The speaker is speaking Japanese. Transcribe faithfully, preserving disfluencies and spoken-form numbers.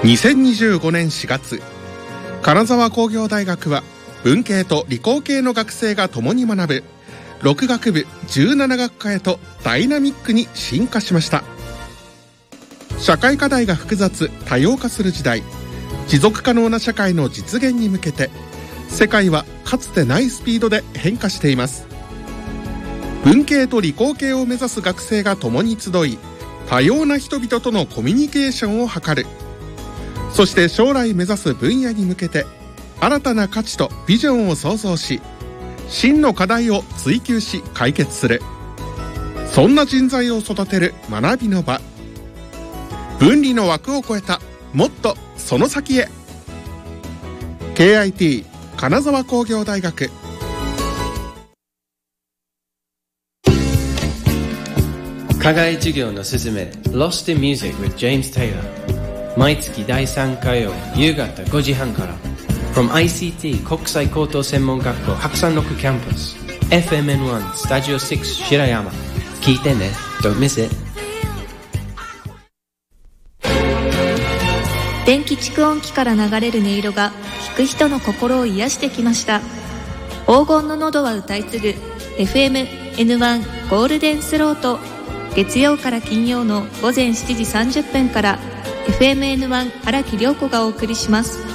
にせんにじゅうごねんしがつ、金沢工業大学は文系と理工系の学生が共に学ぶろく学部じゅうなな学科へとダイナミックに進化しました。社会課題が複雑多様化する時代、持続可能な社会の実現に向けて世界はかつてないスピードで変化しています。文系と理工系を目指す学生が共に集い、多様な人々とのコミュニケーションを図る。そして将来目指す分野に向けて新たな価値とビジョンを創造し、真の課題を追求し解決する。そんな人材を育てる学びの場。分離の枠を超えたもっとその先へ。 ケーアイティー 金沢工業大学。 課外授業のすすめ Lost in Music with James Taylor、 毎月だいさん火曜夕方ごじはんから From アイシーティー 国際高等専門学校白山六キャンパス エフエムエヌワン スタジオろく白山。聞いてね。 Don't miss it。 電気蓄音機から流れる音色が聞く人の心を癒してきました。黄金の喉は歌い継ぐ エフエムエヌワン ゴールデンスロート。月曜から金曜のごぜんしちじさんじゅっぷんから エフエムエヌワン 荒木涼子がお送りします。